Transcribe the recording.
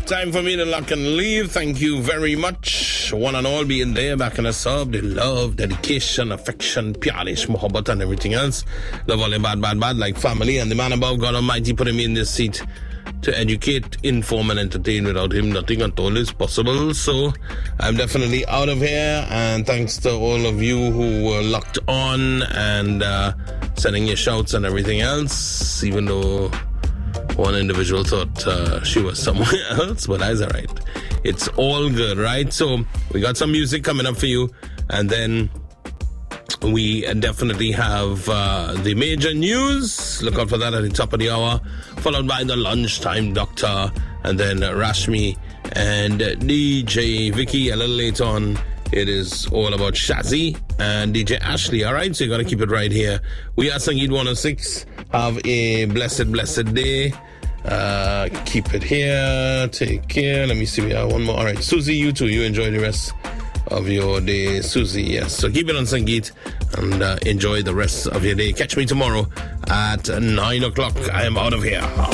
Time for me to lock and leave. Thank you very much, one and all, being there, back in a sub. The love, dedication, affection, pyarish, mohabbat, and everything else. Love all the bad, like family. And the man above, God Almighty, putting me in this seat to educate, inform, and entertain. Without him, nothing at all is possible. So I'm definitely out of here. And thanks to all of you who were locked on and sending your shouts and everything else, even though one individual thought she was somewhere else, but that's all right. It's all good, right? So we got some music coming up for you, and then we definitely have the major news. Look out for that at the top of the hour, followed by the lunchtime doctor, and then Rashmi and DJ Vicky a little later on. It is all about Shazzy and DJ Ashley. All right, so you got to keep it right here. We are Sangeet 106. Have a blessed day. Keep it here. Take care. Let me see. We have one more. All right, Susie, you too. You enjoy the rest of your day, Susie. Yes. So keep it on Sangeet and enjoy the rest of your day. Catch me tomorrow at 9 o'clock. I am out of here.